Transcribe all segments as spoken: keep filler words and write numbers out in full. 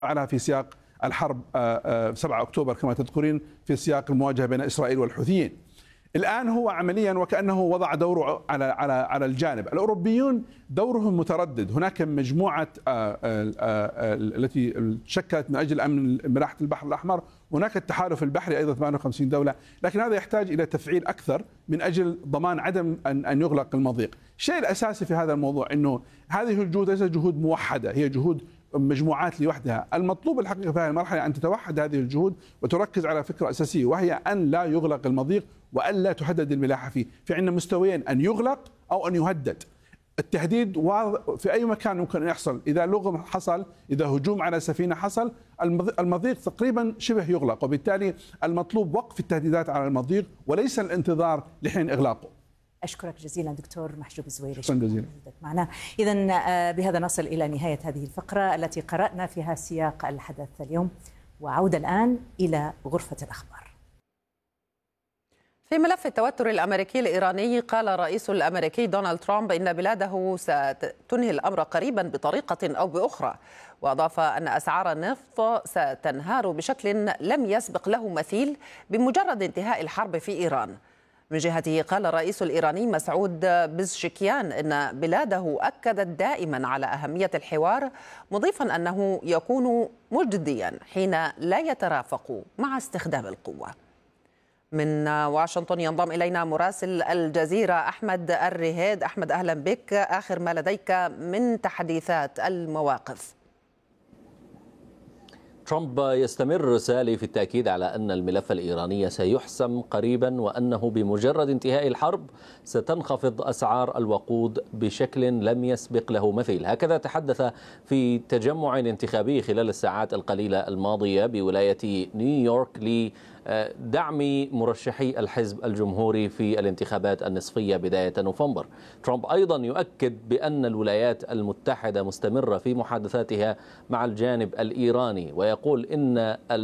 فعلها في سياق الحرب سبعة أكتوبر كما تذكرين، في سياق المواجهة بين إسرائيل والحوثيين. الآن هو عمليا وكأنه وضع دوره على على على الجانب. الأوروبيون دورهم متردد، هناك مجموعة التي شكلت من أجل أمن ملاحة البحر الأحمر، هناك التحالف البحري أيضا ثمانية وخمسين دولة، لكن هذا يحتاج إلى تفعيل أكثر من أجل ضمان عدم أن أن يغلق المضيق. الشيء الأساسي في هذا الموضوع أنه هذه الجهود ليست جهود موحدة، هي جهود مجموعات لوحدها. المطلوب الحقيقة في هذه المرحلة أن تتوحد هذه الجهود وتركز على فكرة أساسية، وهي أن لا يغلق المضيق وأن لا تهدد الملاحة فيه. في عندنا مستويين، أن يغلق أو أن يهدد. التهديد في أي مكان ممكن أن يحصل، إذا لغم حصل، إذا هجوم على سفينة حصل، المضيق تقريبا شبه يغلق، وبالتالي المطلوب وقف التهديدات على المضيق وليس الانتظار لحين إغلاقه. أشكرك جزيلا دكتور محجوب الزويري، شكرا جزيلا معنا. إذن بهذا نصل إلى نهاية هذه الفقرة التي قرأنا فيها سياق الحدث اليوم، وعودة الآن إلى غرفة الأخبار. في ملف التوتر الأمريكي الإيراني، قال الرئيس الأمريكي دونالد ترامب إن بلاده ستنهي الأمر قريبا بطريقة أو بأخرى، وأضاف أن أسعار النفط ستنهار بشكل لم يسبق له مثيل بمجرد انتهاء الحرب في إيران. من جهته قال الرئيس الإيراني مسعود بزشكيان إن بلاده أكدت دائما على أهمية الحوار، مضيفا أنه يكون مجديا حين لا يترافق مع استخدام القوة. من واشنطن ينضم إلينا مراسل الجزيرة أحمد الرهيد. أحمد، أهلا بك. آخر ما لديك من تحديثات المواقف؟ ترامب يستمر سالي في التأكيد على أن الملف الإيراني سيحسم قريبا، وأنه بمجرد انتهاء الحرب ستنخفض أسعار الوقود بشكل لم يسبق له مثيل. هكذا تحدث في تجمع انتخابي خلال الساعات القليلة الماضية بولاية نيويورك لدعم مرشحي الحزب الجمهوري في الانتخابات النصفية بداية نوفمبر. ترامب أيضا يؤكد بأن الولايات المتحدة مستمرة في محادثاتها مع الجانب الإيراني، ويقول إن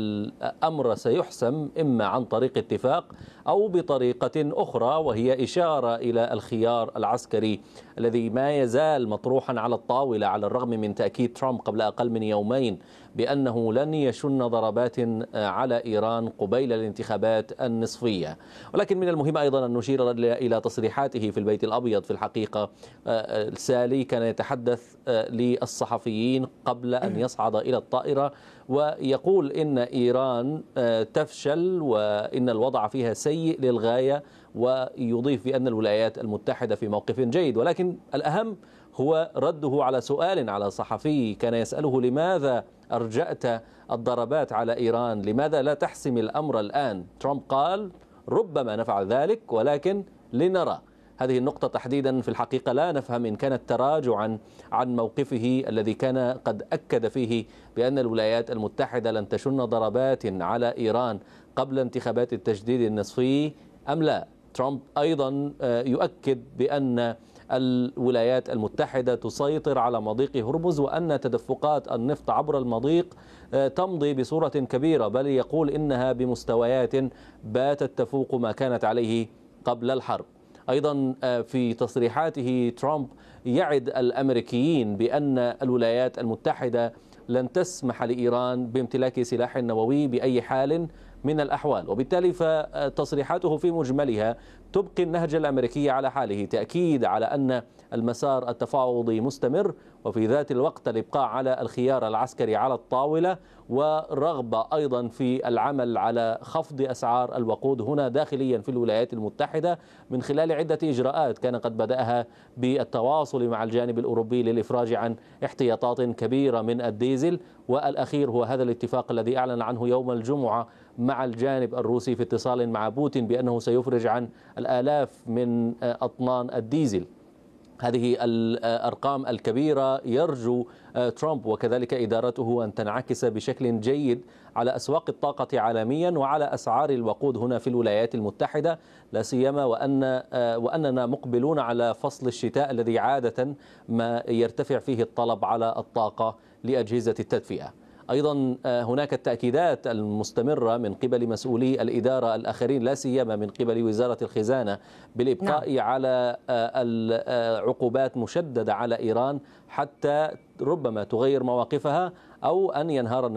الأمر سيحسم إما عن طريق اتفاق أو بطريقة أخرى، وهي إشارة إلى الخيار العسكري الذي ما يزال مطروحا على الطاولة، على الرغم من تأكيد ترامب قبل أقل من يومين بأنه لن يشن ضربات على إيران قبيل الانتخابات النصفية. ولكن من المهم أيضا أن نشير إلى تصريحاته في البيت الأبيض في الحقيقة. سالي كان يتحدث للصحفيين قبل أن يصعد إلى الطائرة، ويقول إن إيران تفشل وإن الوضع فيها سيء للغاية، ويضيف بأن الولايات المتحدة في موقف جيد. ولكن الأهم هو رده على سؤال على صحفي كان يسأله: لماذا أرجأت الضربات على إيران؟ لماذا لا تحسم الأمر الآن؟ ترامب قال: ربما نفعل ذلك، ولكن لنرى. هذه النقطة تحديدا في الحقيقة لا نفهم إن كانت تراجعا عن موقفه الذي كان قد أكد فيه بأن الولايات المتحدة لن تشن ضربات على إيران قبل انتخابات التجديد النصفي أم لا. ترامب أيضا يؤكد بأن الولايات المتحدة تسيطر على مضيق هرمز، وأن تدفقات النفط عبر المضيق تمضي بصورة كبيرة، بل يقول إنها بمستويات باتت تفوق ما كانت عليه قبل الحرب. أيضا في تصريحاته ترامب يعد الأمريكيين بأن الولايات المتحدة لن تسمح لإيران بامتلاك سلاح نووي بأي حال من الأحوال، وبالتالي فتصريحاته في مجملها تبقي النهج الأمريكي على حاله، تأكيد على أن المسار التفاوضي مستمر، وفي ذات الوقت الإبقاء على الخيار العسكري على الطاولة، ورغبة أيضا في العمل على خفض أسعار الوقود هنا داخليا في الولايات المتحدة من خلال عدة إجراءات كان قد بدأها بالتواصل مع الجانب الأوروبي للإفراج عن احتياطات كبيرة من الديزل، والأخير هو هذا الاتفاق الذي أعلن عنه يوم الجمعة مع الجانب الروسي في اتصال مع بوتين بأنه سيفرج عن الآلاف من أطنان الديزل. هذه الأرقام الكبيرة يرجو ترامب وكذلك إدارته أن تنعكس بشكل جيد على أسواق الطاقة عالميا وعلى أسعار الوقود هنا في الولايات المتحدة، لا سيما وأن وأننا مقبلون على فصل الشتاء الذي عادة ما يرتفع فيه الطلب على الطاقة لأجهزة التدفئة. أيضا هناك التأكيدات المستمرة من قبل مسؤولي الإدارة الآخرين، لا سيما من قبل وزارة الخزانة، بالإبقاء نعم. على العقوبات مشددة على إيران حتى ربما تغير مواقفها أو أن ينهار